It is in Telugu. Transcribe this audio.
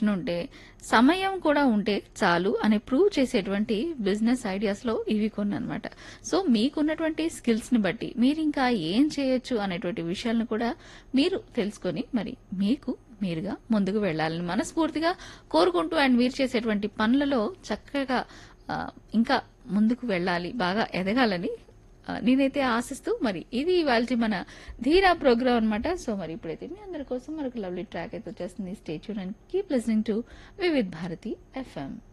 డెడికేషన్ ఉంటే, సమయం కూడా ఉంటే చాలు అని ప్రూవ్ చేసేటువంటి బిజినెస్ ఐడియాస్‌లో ఇవి కొన్ననమాట. సో, మీకున్నటువంటి స్కిల్స్‌ని బట్టి మీరింకా ఏం చేయొచ్చు అనేటువంటి విషయాలను కూడా మీరు తెలుసుకొని మరి మీకు మీరుగా ముందుకు వెళ్ళాలని మనస్ఫూర్తిగా కోరుకుంటూ అండ్ మీరు చేసేటువంటి పనులలో చక్కగా ఇంకా ముందుకు వెళ్ళాలి, బాగా ఎదగాలని నేనైతే ఆశిస్తూ మరి ఇది ఇవాల్టి మన ధీరా ప్రోగ్రామ్ అన్నమాట. సో మరి ఇప్పుడైతే మీ అందరి కోసం మరొక లవ్లీ ట్రాక్ అయితే వచ్చేస్తుంది. Stay tune and keep listening to Vividh Bharati FM.